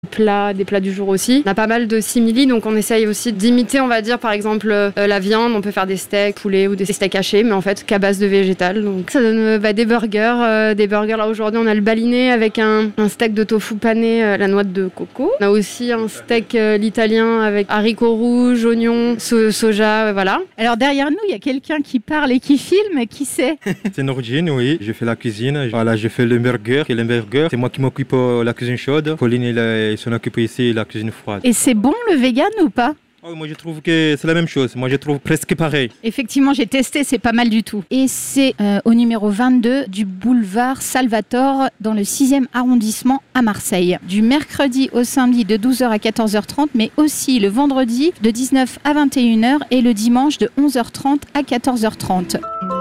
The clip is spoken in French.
Des plats du jour aussi. On a pas mal de simili, donc on essaye aussi d'imiter, on va dire, par exemple, la viande. On peut faire des steaks poulet ou des steaks hachés, mais en fait qu'à base de végétal. Donc ça donne des burgers. Là aujourd'hui, on a le baliné avec un steak de tofu pané, la noix de coco. On a aussi un steak l'italien avec haricots rouges, oignons, soja, voilà. Alors derrière nous, il y a quelqu'un qui parle et qui filme. Qui c'est? C'est Nordine, oui. Je fais la cuisine. Voilà, je fais le burger. C'est moi qui m'occupe de la cuisine chaude. Pauline, il s'en occupe ici, la cuisine froide. Et c'est bon le vegan ou pas? Oh, moi, je trouve que c'est la même chose. Moi, je trouve presque pareil. Effectivement, j'ai testé, c'est pas mal du tout. Et c'est au numéro 22 du boulevard Salvatore, dans le 6e arrondissement à Marseille. Du mercredi au samedi de 12h à 14h30, mais aussi le vendredi de 19 à 21h et le dimanche de 11h30 à 14h30.